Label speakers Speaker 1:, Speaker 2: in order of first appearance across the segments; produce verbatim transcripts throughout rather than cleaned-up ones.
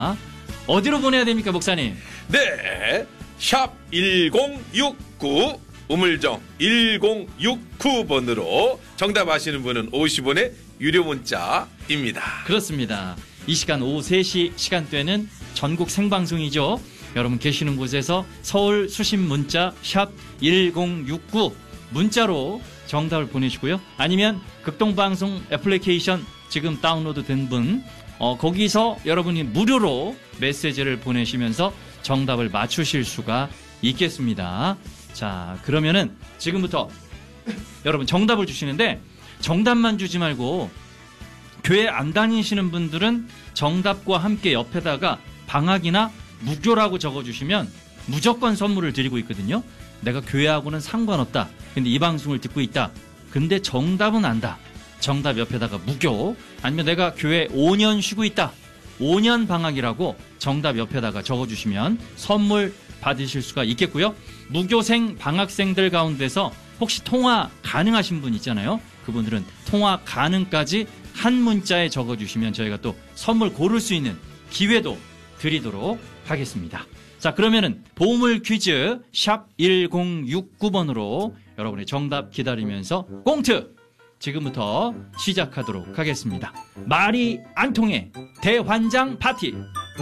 Speaker 1: 어디로 보내야 됩니까, 목사님?
Speaker 2: 네, 샵 일공육구 우물정 일공육구 번으로 정답 아시는 분은 오십 원의 유료 문자입니다.
Speaker 1: 그렇습니다. 이 시간 오후 세 시 시간대는 전국 생방송이죠. 여러분 계시는 곳에서 서울 수신 문자 샵 일공육구 문자로 정답을 보내시고요. 아니면 극동방송 애플리케이션 지금 다운로드 된 분, 어, 거기서 여러분이 무료로 메시지를 보내시면서 정답을 맞추실 수가 있겠습니다. 자, 그러면은 지금부터 여러분 정답을 주시는데, 정답만 주지 말고 교회 안 다니시는 분들은 정답과 함께 옆에다가 방학이나 무교라고 적어주시면 무조건 선물을 드리고 있거든요. 내가 교회하고는 상관없다, 근데 이 방송을 듣고 있다, 근데 정답은 안다, 정답 옆에다가 무교, 아니면 내가 교회 오 년 쉬고 있다, 오 년 방학이라고 정답 옆에다가 적어주시면 선물 받으실 수가 있겠고요. 무교생 방학생들 가운데서 혹시 통화 가능하신 분 있잖아요. 그분들은 통화 가능까지 한 문자에 적어주시면 저희가 또 선물 고를 수 있는 기회도 드리도록 하겠습니다. 자, 그러면은 보물 퀴즈 샵 일공육구 번으로 여러분의 정답 기다리면서 꽁트 지금부터 시작하도록 하겠습니다. 말이 안 통해 대환장 파티.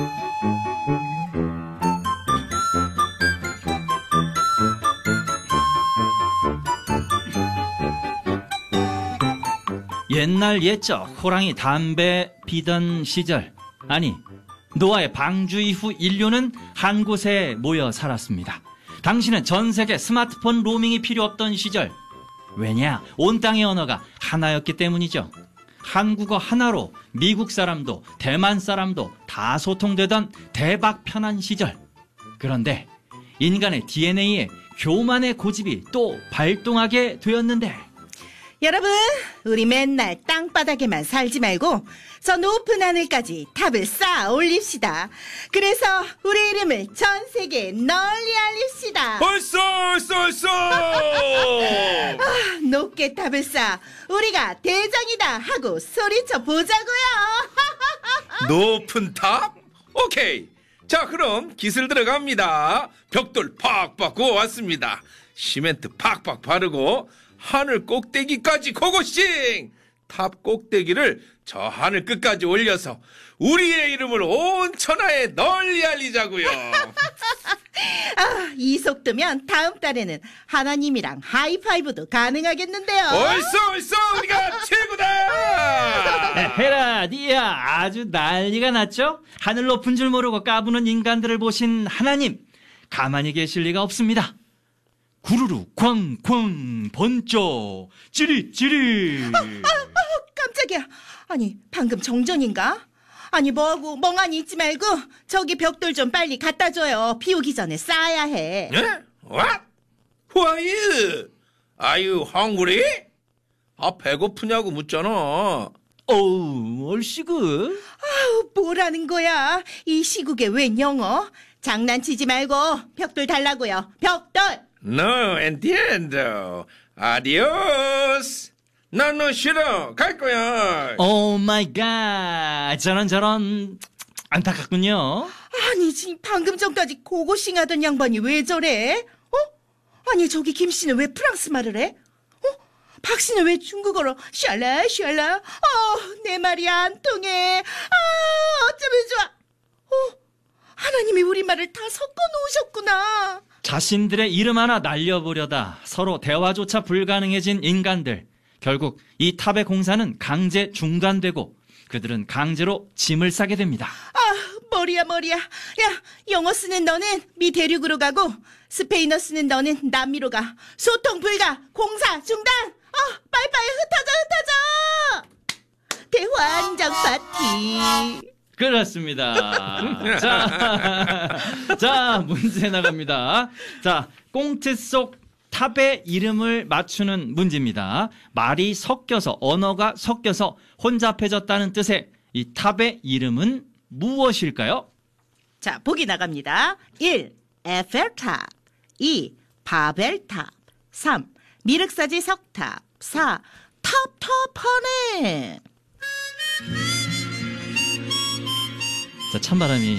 Speaker 1: 옛날 옛적 호랑이 담배 피던 시절, 아니 노아의 방주 이후 인류는 한 곳에 모여 살았습니다. 당시는 전 세계 스마트폰 로밍이 필요 없던 시절. 왜냐? 온 땅의 언어가 하나였기 때문이죠. 한국어 하나로 미국 사람도 대만 사람도 다 소통되던 대박 편한 시절. 그런데 인간의 디엔에이에 교만의 고집이 또 발동하게 되었는데,
Speaker 3: 여러분, 우리 맨날 땅바닥에만 살지 말고 저 높은 하늘까지 탑을 쌓아 올립시다. 그래서 우리 이름을 전 세계에 널리 알립시다.
Speaker 2: 얼쏘 얼쏘 얼쏘.
Speaker 3: 아, 높게 탑을 쌓아 우리가 대장이다 하고 소리쳐 보자고요.
Speaker 2: 높은 탑? 오케이. 자, 그럼 기술 들어갑니다. 벽돌 팍팍 구워왔습니다. 시멘트 팍팍 바르고 하늘 꼭대기까지 고고싱! 탑 꼭대기를 저 하늘 끝까지 올려서 우리의 이름을 온 천하에 널리 알리자고요.
Speaker 3: 아, 이 속도면 다음 달에는 하나님이랑 하이파이브도 가능하겠는데요.
Speaker 2: 얼쏘 얼쏘, 우리가 최고다.
Speaker 1: 헤라디야, 아주 난리가 났죠? 하늘 높은 줄 모르고 까부는 인간들을 보신 하나님, 가만히 계실 리가 없습니다. 구르르 쾅쾅 번쩍 찌릿찌릿.
Speaker 3: 아, 아, 아, 깜짝이야. 아니, 방금 정전인가? 아니, 뭐하고 멍하니 있지 말고 저기 벽돌 좀 빨리 갖다 줘요. 비 오기 전에 쌓아야 해.
Speaker 2: 예? What? Who are you? Are you hungry? 아, 배고프냐고 묻잖아.
Speaker 1: 어우, 얼씨구.
Speaker 3: 아우, 뭐라는 거야. 이 시국에 웬 영어? 장난치지 말고 벽돌 달라고요. 벽돌.
Speaker 2: No, entiendo. Adios. 난 너 싫어. 갈 거야.
Speaker 1: 오 마이 갓. 저런 저런. 안타깝군요.
Speaker 3: 아니, 지금 방금 전까지 고고싱 하던 양반이 왜 저래? 어? 아니, 저기 김 씨는 왜 프랑스 말을 해? 어? 박 씨는 왜 중국어로 샬라 샬라? 어, 내 말이 안 통해. 아, 어쩌면 좋아. 어? 하나님이 우리 말을 다 섞어 놓으셨구나.
Speaker 1: 자신들의 이름 하나 날려보려다 서로 대화조차 불가능해진 인간들. 결국 이 탑의 공사는 강제 중단되고 그들은 강제로 짐을 싸게 됩니다.
Speaker 3: 아, 머리야 머리야. 야, 영어 쓰는 너는 미 대륙으로 가고 스페인어 쓰는 너는 남미로 가. 소통 불가. 공사 중단. 어, 빨리빨리 흩어져 흩어져. 대환장 파티.
Speaker 1: 그렇습니다. 자, 자, 문제 나갑니다. 자, 꽁트 속 탑의 이름을 맞추는 문제입니다. 말이 섞여서, 언어가 섞여서 혼잡해졌다는 뜻의 이 탑의 이름은 무엇일까요?
Speaker 3: 자, 보기 나갑니다. 일. 에펠탑. 이. 바벨탑. 삼. 미륵사지 석탑. 사. 텁텁하네.
Speaker 1: 자, 찬바람이